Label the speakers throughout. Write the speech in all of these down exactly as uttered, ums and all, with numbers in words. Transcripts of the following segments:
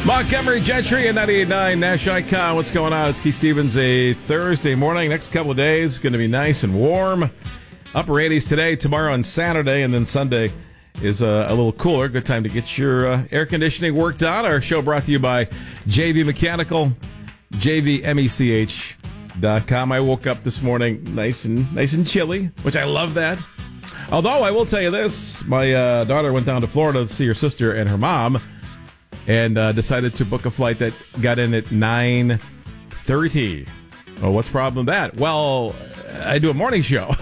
Speaker 1: Montgomery Gentry and ninety-eight point nine Nash Icon. What's going on? It's Keith Stevens. A Thursday morning. Next couple of days going to be nice and warm. Upper eighties today, tomorrow and Saturday, and then Sunday is uh, a little cooler. Good time to get your uh, air conditioning worked on. Our show brought to you by J V Mechanical, J V Mech dot com. I woke up this morning nice and nice and chilly, which I love that. Although I will tell you this, my uh, daughter went down to Florida to see her sister and her mom, and uh, decided to book a flight that got in at nine thirty. Well, what's the problem with that? Well, I do a morning show.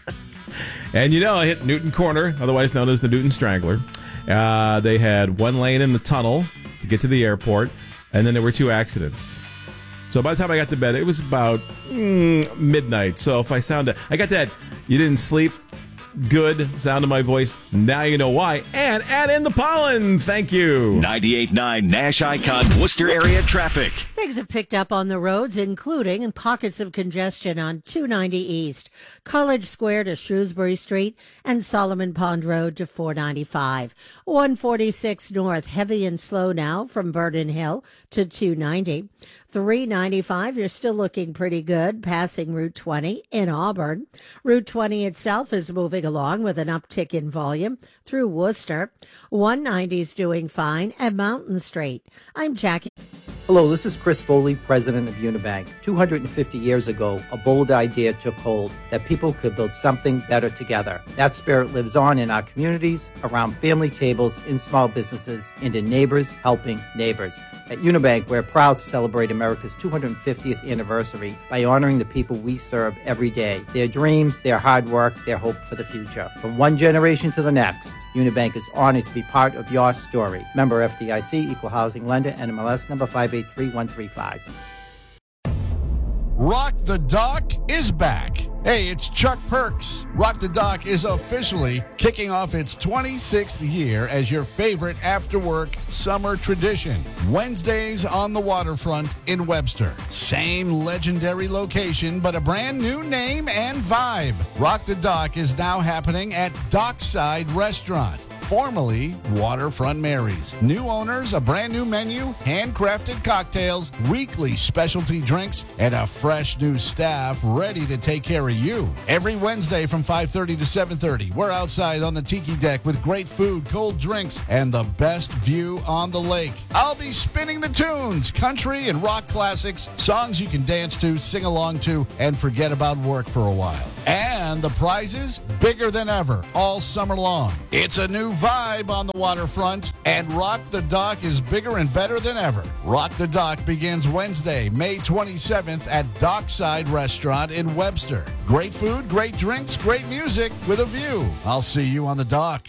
Speaker 1: And, you know, I hit Newton Corner, otherwise known as the Newton Strangler. Uh, they had one lane in the tunnel to get to the airport, and then there were two accidents. So by the time I got to bed, it was about mm, midnight. So if I sounded, I got that you didn't sleep good sound of my voice. Now you know why. And add in the pollen. Thank you.
Speaker 2: ninety-eight point nine Nash Icon Worcester area traffic.
Speaker 3: Things have picked up on the roads, including pockets of congestion on two ninety East, College Square to Shrewsbury Street, and Solomon Pond Road to four ninety-five. one forty-six North, heavy and slow now from Vernon Hill to two ninety. three ninety-five, you're still looking pretty good, passing Route twenty in Auburn. Route twenty itself is moving along with an uptick in volume through Worcester. one ninety is doing fine at Mountain Street. I'm Jackie.
Speaker 4: Hello, this is Chris Foley, president of Unibank. two hundred fifty years ago, a bold idea took hold that people could build something better together. That spirit lives on in our communities, around family tables, in small businesses, and in neighbors helping neighbors. At Unibank, we're proud to celebrate America's two hundred fiftieth anniversary by honoring the people we serve every day, their dreams, their hard work, their hope for the future. From one generation to the next, Unibank is honored to be part of your story. Member F D I C, Equal Housing Lender, N M L S number five eight three one three five.
Speaker 5: Rock the Dock is back. Hey, it's Chuck Perks. Rock the Dock is officially kicking off its twenty-sixth year as your favorite after-work summer tradition. Wednesdays on the waterfront in Webster. Same legendary location, but a brand new name and vibe. Rock the Dock is now happening at Dockside Restaurant, formerly Waterfront Mary's. New owners, a brand new menu, handcrafted cocktails, weekly specialty drinks, and a fresh new staff ready to take care of you. Every Wednesday from five thirty to seven thirty, we're outside on the tiki deck with great food, cold drinks, and the best view on the lake. I'll be spinning the tunes, country and rock classics, songs you can dance to, sing along to, and forget about work for a while. And the prizes, bigger than ever, all summer long. It's a new vibe on the waterfront, and Rock the Dock is bigger and better than ever. Rock the Dock begins Wednesday, May twenty-seventh at Dockside Restaurant in Webster. Great food, great drinks, great music with a view. I'll see you on the dock.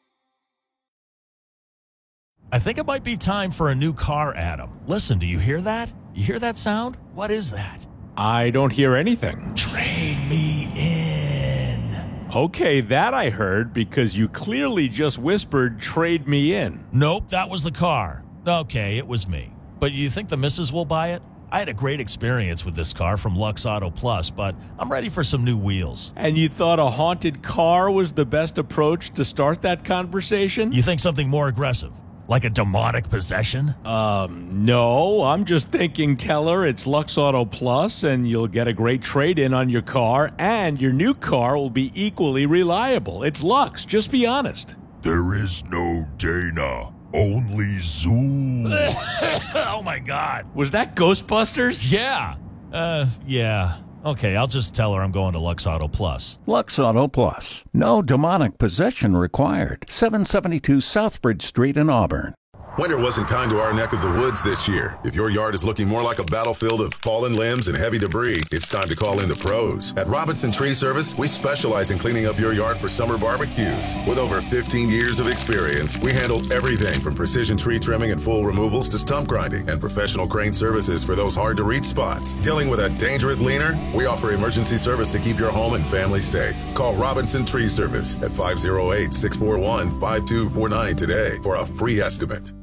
Speaker 6: I think it might be time for a new car, Adam. Listen, do you hear that? You hear that sound? What is that?
Speaker 7: I don't hear anything.
Speaker 6: Trade me in.
Speaker 7: Okay, that I heard because you clearly just whispered, trade me in.
Speaker 6: Nope, that was the car. Okay, it was me. But you think the missus will buy it? I had a great experience with this car from Lux Auto Plus, but I'm ready for some new wheels.
Speaker 7: And you thought a haunted car was the best approach to start that conversation?
Speaker 6: You think something more aggressive? Like a demonic possession?
Speaker 7: Um, no. I'm just thinking tell her it's Lux Auto Plus and you'll get a great trade-in on your car and your new car will be equally reliable. It's Lux. Just be honest.
Speaker 8: There is no Dana. Only Zoom.
Speaker 6: Oh, my God.
Speaker 7: Was that Ghostbusters?
Speaker 6: Yeah. Uh, yeah. Okay, I'll just tell her I'm going to Lux Auto Plus.
Speaker 9: Lux Auto Plus. No demonic possession required. seven seventy-two Southbridge Street in Auburn.
Speaker 10: Winter wasn't kind to our neck of the woods this year. If your yard is looking more like a battlefield of fallen limbs and heavy debris, it's time to call in the pros. At Robinson Tree Service, we specialize in cleaning up your yard for summer barbecues. With over fifteen years of experience, we handle everything from precision tree trimming and full removals to stump grinding and professional crane services for those hard-to-reach spots. Dealing with a dangerous leaner? We offer emergency service to keep your home and family safe. Call Robinson Tree Service at five oh eight, six four one, five two four nine today for a free estimate.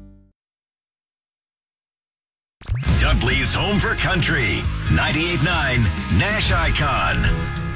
Speaker 2: Dudley's Home for Country, ninety-eight point nine Nash Icon.